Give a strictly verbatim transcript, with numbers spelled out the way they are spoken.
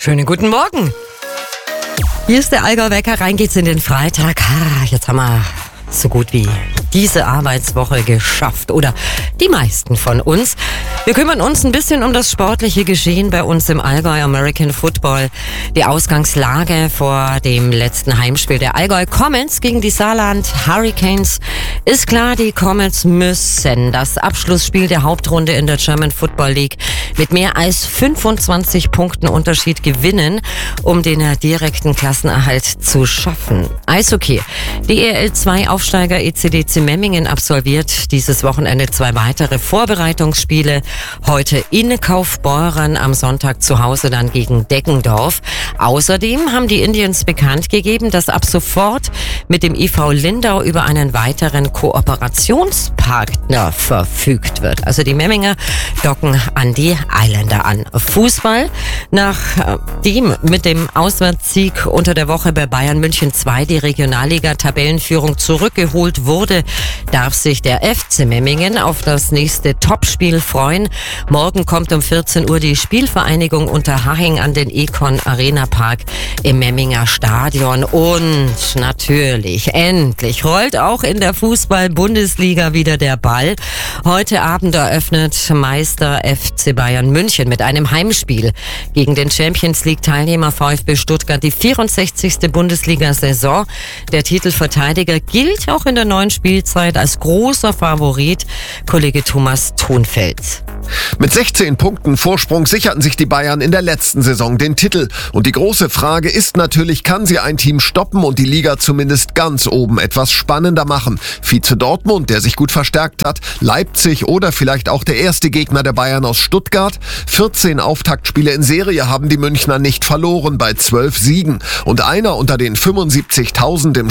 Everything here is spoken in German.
Schönen guten Morgen. Hier ist der Allgäu-Wecker, rein geht's in den Freitag. Ah, jetzt haben wir so gut wie diese Arbeitswoche geschafft. Oder die meisten von uns. Wir kümmern uns ein bisschen um das sportliche Geschehen bei uns im Allgäu American Football. Die Ausgangslage vor dem letzten Heimspiel der Allgäu Comets gegen die Saarland Hurricanes ist klar. Die Comets müssen das Abschlussspiel der Hauptrunde in der German Football League mit mehr als fünfundzwanzig Punkten Unterschied gewinnen, um den direkten Klassenerhalt zu schaffen. Eishockey. Die E L zwei Aufsteiger E C D C Memmingen absolviert dieses Wochenende zwei weitere Vorbereitungsspiele. Heute in Kaufbeuren, am Sonntag zu Hause dann gegen Deggendorf. Außerdem haben die Indians bekannt gegeben, dass ab sofort mit dem I V Lindau über einen weiteren Kooperationspartner verfügt wird. Also die Memminger docken an die Islander an. Fußball. Nachdem mit dem Auswärtssieg unter der Woche bei Bayern München zwei die Regionalliga-Tabellenführung zurückgeholt wurde, darf sich der F C Memmingen auf das nächste Topspiel freuen. Morgen kommt um vierzehn Uhr die Spielvereinigung Unterhaching an den Econ Arena Park im Memminger Stadion. Und natürlich, endlich rollt auch in der Fußball-Bundesliga wieder der Ball. Heute Abend eröffnet Meister F C Bayern München mit einem Heimspiel gegen den Champions-League-Teilnehmer VfB Stuttgart die vierundsechzigste Bundesliga-Saison. Der Titelverteidiger gilt auch in der neuen Spielzeit als großer Favorit. Kollege Thomas Thunfeld. Mit sechzehn Punkten Vorsprung sicherten sich die Bayern in der letzten Saison den Titel. Und die große Frage ist natürlich, kann sie ein Team stoppen und die Liga zumindest ganz oben etwas spannender machen? Vize Dortmund, der sich gut verstärkt hat, Leipzig oder vielleicht auch der erste Gegner der Bayern aus Stuttgart. vierzehn Auftaktspiele in Serie haben die Münchner nicht verloren bei zwölf Siegen. Und einer unter den fünfundsiebzigtausend im